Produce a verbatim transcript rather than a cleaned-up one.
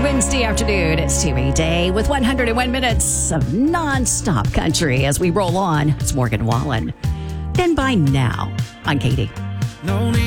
Wednesday afternoon. It's T V Day with one hundred one minutes of non-stop country as we roll on. It's Morgan Wallen. Then by now, I'm Katie.